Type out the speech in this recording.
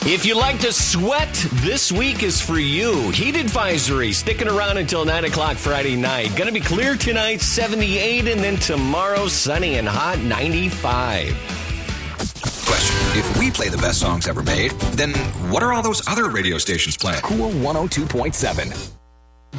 If you like to sweat, this week is for you. Heat advisory sticking around until 9 o'clock Friday night. Going to be clear tonight, 78, and then tomorrow, sunny and hot, 95. Question. If we play the best songs ever made, then what are all those other radio stations playing? Cool 102.7.